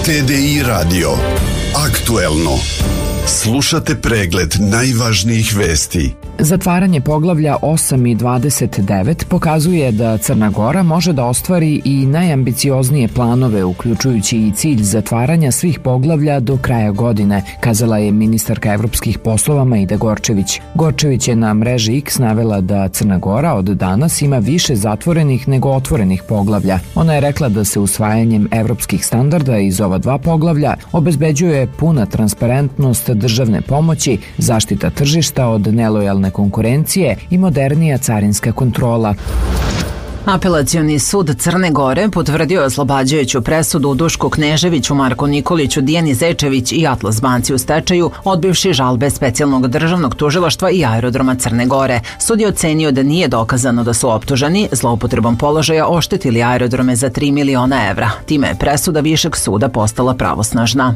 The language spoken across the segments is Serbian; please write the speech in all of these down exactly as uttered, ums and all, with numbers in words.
T D I radio. Aktuelno. Slušate pregled najvažnijih vesti. Zatvaranje poglavlja osam i dvadeset devet pokazuje da Crna Gora može da ostvari i najambicioznije planove, uključujući i cilj zatvaranja svih poglavlja do kraja godine, kazala je ministarka evropskih poslova Majda Gorčević. Gorčević je na mreži X navela da Crna Gora od danas ima više zatvorenih nego otvorenih poglavlja. Ona je rekla da se usvajanjem evropskih standarda iz ova dva poglavlja obezbeđuje puna transparentnost državne pomoći, zaštita tržišta od nelojalne konkurencije i modernija carinska kontrola. Apelacioni sud Crne Gore potvrdio je oslobađajuću presudu Dušku Kneževiću, Marku Nikoliću, Dijani Zečević i Atlas banci u stečaju, odbivši žalbe Specijalnog državnog tužilaštva i aerodroma Crne Gore. Sud je ocenio da nije dokazano da su optuženi zloupotrebom položaja oštetili aerodrome za tri miliona evra. Time je presuda Višeg suda postala pravosnažna.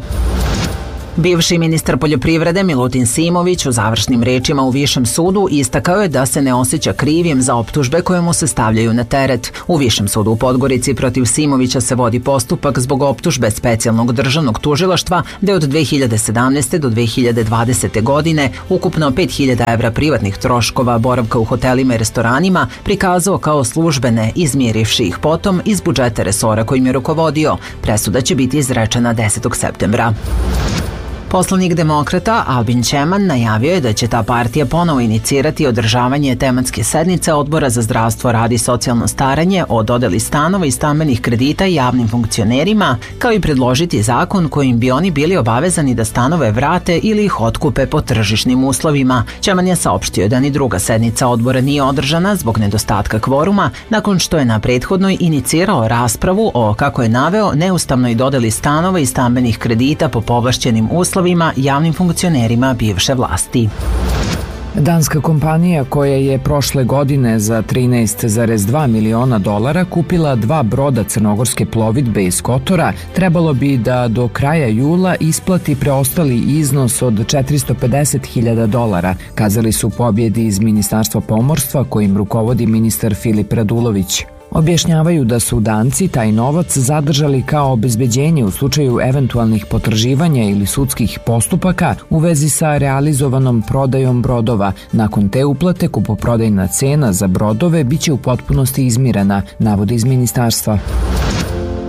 Bivši ministar poljoprivrede Milutin Simović u završnim rečima u Višem sudu istakao je da se ne osjeća krivim za optužbe koje mu se stavljaju na teret. U Višem sudu u Podgorici protiv Simovića se vodi postupak zbog optužbe Specijalnog državnog tužilaštva da je od dve hiljade sedamnaeste. do dve hiljade dvadesete. godine ukupno pet hiljada evra privatnih troškova boravka u hotelima i restoranima prikazao kao službene, izmjerivši ih potom iz budžeta resora kojim je rukovodio. Presuda će biti izrečena desetog septembra. Poslanik demokrata Albin Ćeman najavio je da će ta partija ponovo inicirati održavanje tematske sednice Odbora za zdravstvo, rad i socijalno staranje o dodeli stanova i stambenih kredita javnim funkcionerima, kao i predložiti zakon kojim bi oni bili obavezani da stanove vrate ili ih otkupe po tržišnim uslovima. Ćeman je saopštio da ni druga sednica odbora nije održana zbog nedostatka kvoruma, nakon što je na prethodnoj inicirao raspravu o, kako je naveo, neustavnoj dodeli stanova i stambenih kredita po povlašćenim uslovima javnim funkcionerima bivše vlasti. Danska kompanija koja je prošle godine za trinaest zarez dva miliona dolara kupila dva broda crnogorske plovidbe iz Kotora, trebalo bi da do kraja jula isplati preostali iznos od četiristo pedeset hiljada dolara, kazali su pobjedi iz Ministarstva pomorstva kojim rukovodi ministar Filip Radulović. Objašnjavaju da su Danci taj novac zadržali kao obezbeđenje u slučaju eventualnih potraživanja ili sudskih postupaka u vezi sa realizovanom prodajom brodova. Nakon te uplate kupoprodajna cena za brodove biće u potpunosti izmirena, navodi iz ministarstva.